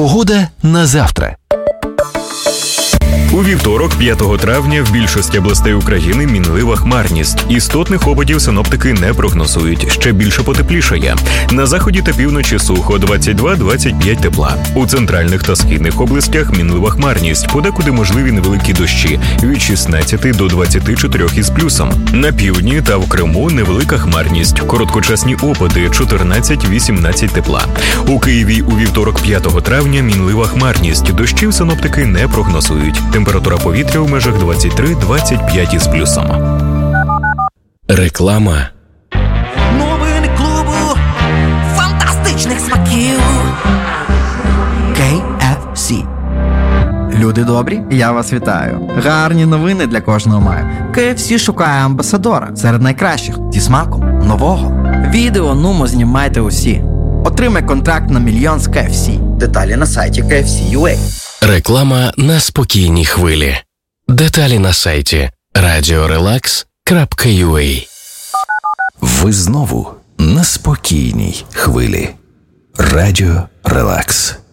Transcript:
Погода на завтра. У вівторок, 5 травня, в більшості областей України мінлива хмарність. Істотних опадів синоптики не прогнозують. Ще більше потеплішає. На заході та півночі сухо 22-25 тепла. У центральних та східних областях мінлива хмарність. Подекуди можливі невеликі дощі від 16 до 24 із плюсом. На півдні та в Криму невелика хмарність. Короткочасні опади 14-18 тепла. У Києві у вівторок, 5 травня, мінлива хмарність. Дощів синоптики не прогнозують. Температура повітря у межах 23-25 із плюсом. Реклама. Новини клубу фантастичних смаків. KFC. Люди добрі, я вас вітаю. Гарні новини для кожного маю. KFC шукає амбасадора серед найкращих зі смаком нового. Відео нумо знімайте усі. Отримай контракт на 1 мільйон з KFC. Деталі на сайті KFC.ua. Реклама на спокійній хвилі. Деталі на сайті radiorelax.ua. Ви знову на спокійній хвилі. Радіо Релакс.